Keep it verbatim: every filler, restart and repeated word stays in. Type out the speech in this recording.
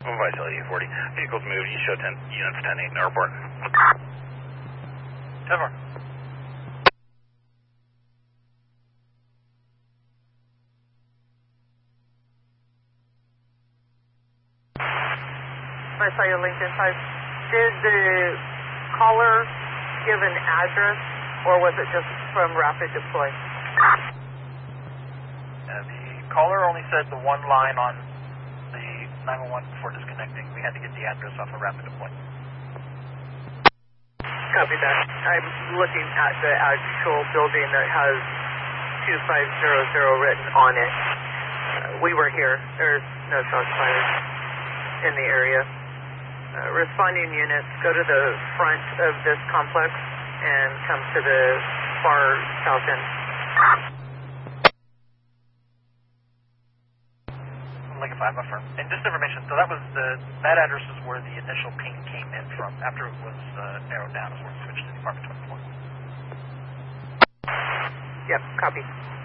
Vitality forty. Vehicles moved. You show ten units ten eight in airport. ten four. I saw your LinkedIn five. Did the caller give an address, or was it just from Rapid Deploy? Uh, the caller only said the one line on the nine one one before disconnecting. We had to get the address off of Rapid Deploy. Copy that. I'm looking at the actual building that has two five zero zero written on it. Uh, we were here. There's no shots fired in the area. Uh, responding units, go to the front of this complex and come to the far south end. Lincoln five, affirm. And just information, so that was the, that address is where the initial ping came in from. After it was uh, narrowed down is where it switched to Department twenty-four. Yep, copy.